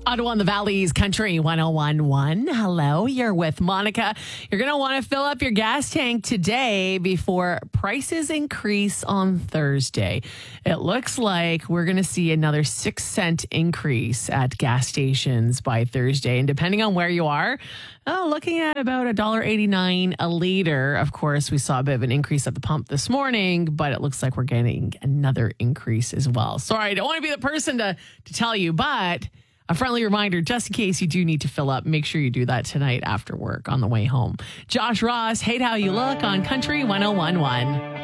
Ottawa and the Valley's Country 1011. Hello, you're with Monica. You're going to want to fill up your gas tank today before prices increase on Thursday. It looks like we're going to see another 6-cent increase at gas stations by Thursday. And depending on where you are, looking at about $1.89 a liter. Of course, we saw a bit of an increase at the pump this morning, but it looks like we're getting another increase as well. Sorry, I don't want to be the person to tell you, but a friendly reminder, just in case you do need to fill up, make sure you do that tonight after work on the way home. Josh Ross, Hate How You Look on Country 1011.